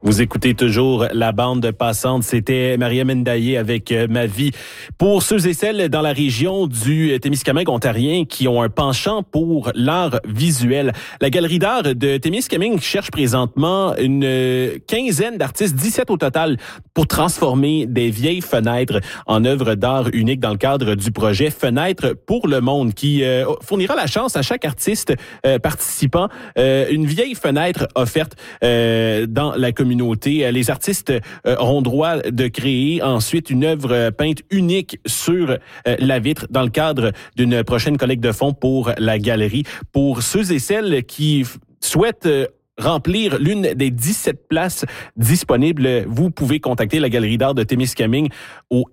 Vous écoutez toujours la bande passante. C'était Maria Mendaillé avec Ma vie. Pour ceux et celles dans la région du Témiscamingue ontarien qui ont un penchant pour l'art visuel, la Galerie d'art de Témiscamingue cherche présentement une quinzaine d'artistes, 17 au total, pour transformer des vieilles fenêtres en œuvres d'art uniques dans le cadre du projet Fenêtres pour le monde qui fournira la chance à chaque artiste participant une vieille fenêtre offerte dans la communauté. Les artistes auront droit de créer ensuite une œuvre peinte unique sur la vitre dans le cadre d'une prochaine collecte de fonds pour la galerie. Pour ceux et celles qui souhaitent remplir l'une des 17 places disponibles, vous pouvez contacter la Galerie d'art de Témiscamingue au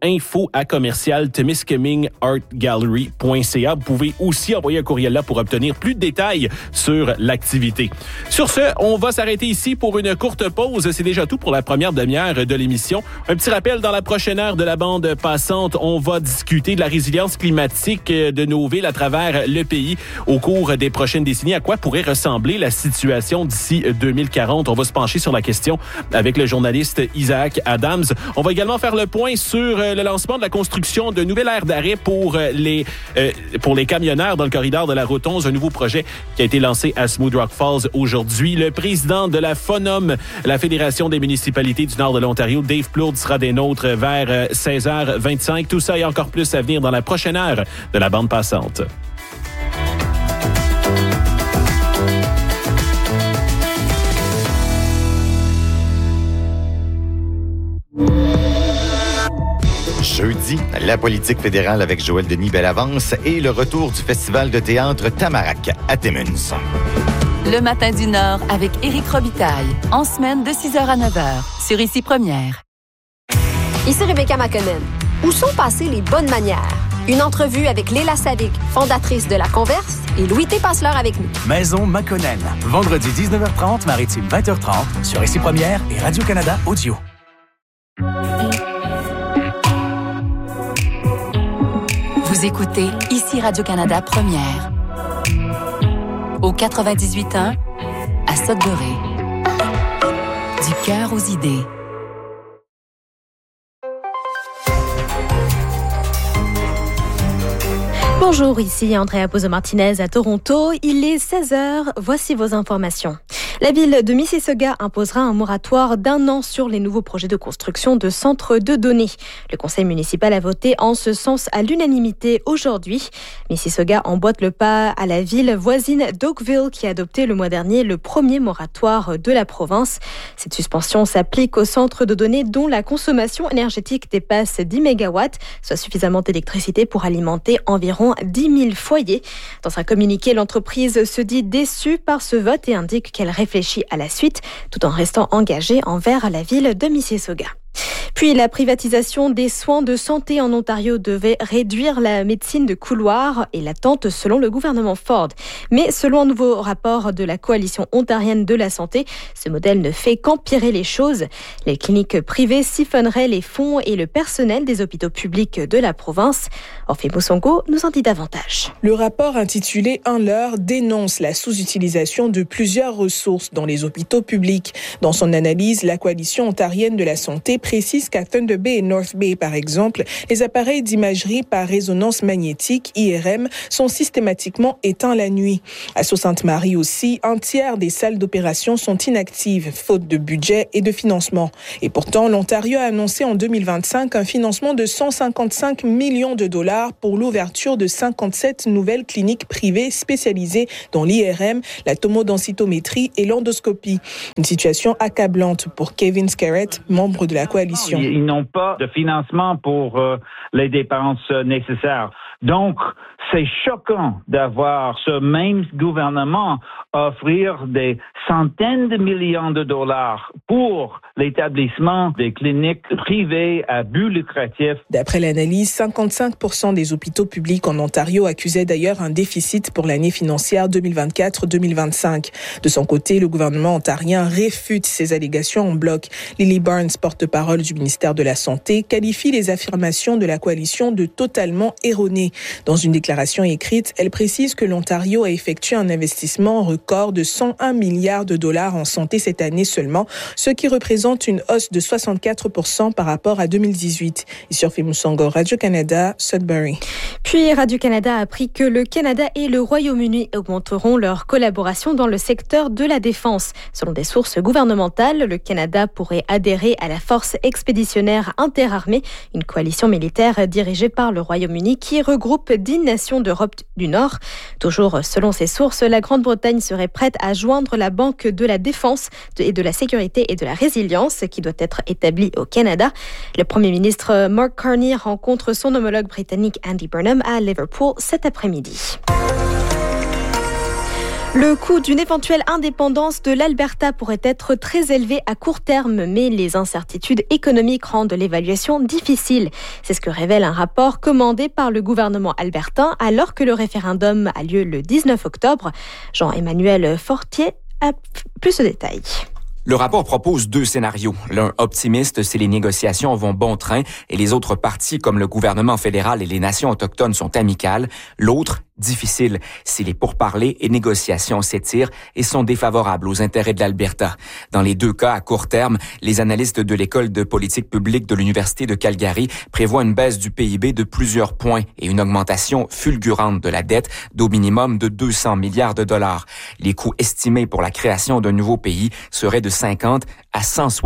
info@témiscamingueartgallery.ca. Vous pouvez aussi envoyer un courriel là pour obtenir plus de détails sur l'activité. Sur ce, on va s'arrêter ici pour une courte pause. C'est déjà tout pour la première demi-heure de l'émission. Un petit rappel, dans la prochaine heure de la bande passante, on va discuter de la résilience climatique de nos villes à travers le pays au cours des prochaines décennies. À quoi pourrait ressembler la situation d'ici 2040. On va se pencher sur la question avec le journaliste Isaac Adams. On va également faire le point sur le lancement de la construction de nouvelles aires d'arrêt pour les camionneurs dans le corridor de la Route 11, un nouveau projet qui a été lancé à Smooth Rock Falls aujourd'hui. Le président de la FONOM, la Fédération des municipalités du nord de l'Ontario, Dave Plourde, sera des nôtres vers 16h25. Tout ça et encore plus à venir dans la prochaine heure de la bande passante. Jeudi, la politique fédérale avec Joël Denis Bellavance et le retour du festival de théâtre Tamarack à Timmins. Le matin du Nord avec Éric Robitaille, en semaine de 6h à 9h, sur Ici Première. Ici Rebecca McConnell. Où sont passées les bonnes manières? Une entrevue avec Léla Savic, fondatrice de La Converse, et Louis T. Passeleur avec nous. Maison McConnell, vendredi 19h30, maritime 20h30, sur Ici Première et Radio-Canada Audio. Vous écoutez Ici Radio-Canada Première. Au 98.1, à Sudbury. Du cœur aux idées. Bonjour, ici Andrea Pozo-Martinez à Toronto. Il est 16h, voici vos informations. La ville de Mississauga imposera un moratoire d'1 an sur les nouveaux projets de construction de centres de données. Le conseil municipal a voté en ce sens à l'unanimité aujourd'hui. Mississauga emboîte le pas à la ville voisine d'Oakville qui a adopté le mois dernier le premier moratoire de la province. Cette suspension s'applique aux centres de données dont la consommation énergétique dépasse 10 MW, soit suffisamment d'électricité pour alimenter environ 10 000 foyers. Dans un communiqué, l'entreprise se dit déçue par ce vote et indique qu'elle réfléchit à la suite, tout en restant engagée envers la ville de Mississauga. Puis la privatisation des soins de santé en Ontario devait réduire la médecine de couloir et l'attente selon le gouvernement Ford. Mais selon un nouveau rapport de la Coalition ontarienne de la santé, ce modèle ne fait qu'empirer les choses. Les cliniques privées siphonneraient les fonds et le personnel des hôpitaux publics de la province. Orphée Moussongo nous en dit davantage. Le rapport intitulé « Un leurre » dénonce la sous-utilisation de plusieurs ressources dans les hôpitaux publics. Dans son analyse, la Coalition ontarienne de la santé précise qu'à Thunder Bay et North Bay, par exemple, les appareils d'imagerie par résonance magnétique, IRM, sont systématiquement éteints la nuit. À Sault-Sainte-Marie aussi, un tiers des salles d'opération sont inactives, faute de budget et de financement. Et pourtant, l'Ontario a annoncé en 2025 un financement de 155 millions de dollars pour l'ouverture de 57 nouvelles cliniques privées spécialisées dans l'IRM, la tomodensitométrie et l'endoscopie. Une situation accablante pour Kevin Scarrett, membre de la coalition. Ils n'ont pas de financement pour les dépenses nécessaires. Donc, c'est choquant d'avoir ce même gouvernement offrir des centaines de millions de dollars pour l'établissement des cliniques privées à but lucratif. D'après l'analyse, 55% des hôpitaux publics en Ontario accusaient d'ailleurs un déficit pour l'année financière 2024-2025. De son côté, le gouvernement ontarien réfute ces allégations en bloc. Lily Barnes, porte-parole du ministère de la Santé, qualifie les affirmations de la coalition de totalement erronées. année. Dans une déclaration écrite, elle précise que l'Ontario a effectué un investissement record de 101 milliards de dollars en santé cette année seulement, ce qui représente une hausse de 64% par rapport à 2018. Issurfi Moussango, Radio-Canada, Sudbury. Puis Radio-Canada a appris que le Canada et le Royaume-Uni augmenteront leur collaboration dans le secteur de la défense. Selon des sources gouvernementales, le Canada pourrait adhérer à la force expéditionnaire interarmée, une coalition militaire dirigée par le Royaume-Uni qui regroupe 10 nations d'Europe du Nord. Toujours selon ces sources, la Grande-Bretagne serait prête à joindre la Banque de la Défense et de la Sécurité et de la Résilience qui doit être établie au Canada. Le Premier ministre Mark Carney rencontre son homologue britannique Andy Burnham à Liverpool cet après-midi. Le coût d'une éventuelle indépendance de l'Alberta pourrait être très élevé à court terme, mais les incertitudes économiques rendent l'évaluation difficile. C'est ce que révèle un rapport commandé par le gouvernement albertain alors que le référendum a lieu le 19 octobre. Jean-Emmanuel Fortier a plus de détails. Le rapport propose 2 scénarios. L'un optimiste si les négociations vont bon train et les autres parties comme le gouvernement fédéral et les nations autochtones sont amicales. L'autre difficile si les pourparlers et négociations s'étirent et sont défavorables aux intérêts de l'Alberta. Dans les 2 cas, à court terme, les analystes de l'École de politique publique de l'Université de Calgary prévoient une baisse du PIB de plusieurs points et une augmentation fulgurante de la dette d'au minimum de 200 milliards de dollars. Les coûts estimés pour la création d'un nouveau pays seraient de 50 à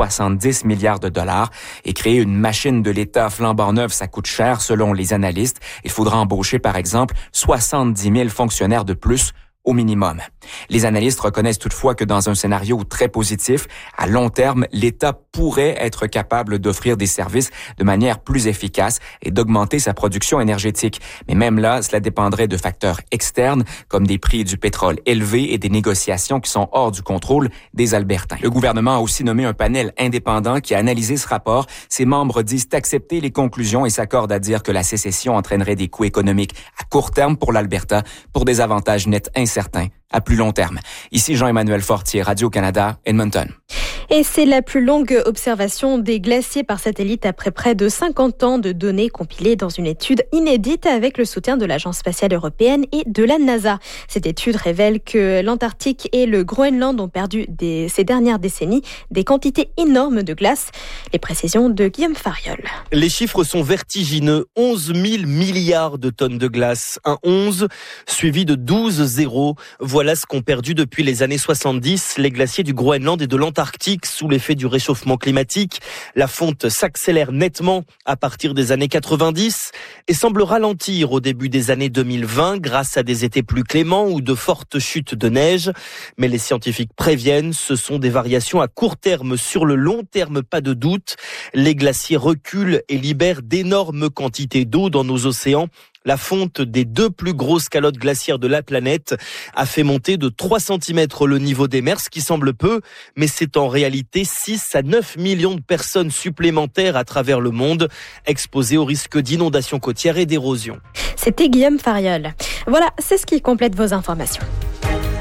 170 milliards de dollars et créer une machine de l'État flambant neuve, ça coûte cher selon les analystes. Il faudra embaucher par exemple 70 000 fonctionnaires de plus au minimum. Les analystes reconnaissent toutefois que dans un scénario très positif, à long terme, l'État pourrait être capable d'offrir des services de manière plus efficace et d'augmenter sa production énergétique. Mais même là, cela dépendrait de facteurs externes comme des prix du pétrole élevés et des négociations qui sont hors du contrôle des Albertains. Le gouvernement a aussi nommé un panel indépendant qui a analysé ce rapport. Ses membres disent accepter les conclusions et s'accordent à dire que la sécession entraînerait des coûts économiques à court terme pour l'Alberta pour des avantages nets incertains à plus long terme. Ici Jean-Emmanuel Fortier, Radio-Canada, Edmonton. Et c'est la plus longue observation des glaciers par satellite après près de 50 ans de données compilées dans une étude inédite avec le soutien de l'Agence spatiale européenne et de la NASA. Cette étude révèle que l'Antarctique et le Groenland ont perdu ces dernières décennies des quantités énormes de glace. Les précisions de Guillaume Fariol. Les chiffres sont vertigineux. 11 000 milliards de tonnes de glace. Un 11 suivi de 12 zéros. Voilà ce qu'ont perdu depuis les années 70 les glaciers du Groenland et de l'Antarctique sous l'effet du réchauffement climatique. La fonte s'accélère nettement à partir des années 90 et semble ralentir au début des années 2020 grâce à des étés plus cléments ou de fortes chutes de neige. Mais les scientifiques préviennent, ce sont des variations à court terme. Sur le long terme, pas de doute. Les glaciers reculent et libèrent d'énormes quantités d'eau dans nos océans. La fonte des 2 plus grosses calottes glaciaires de la planète a fait monter de 3 cm le niveau des mers, ce qui semble peu, mais c'est en réalité 6 à 9 millions de personnes supplémentaires à travers le monde, exposées au risque d'inondations côtières et d'érosion. C'était Guillaume Fariol. Voilà, c'est ce qui complète vos informations.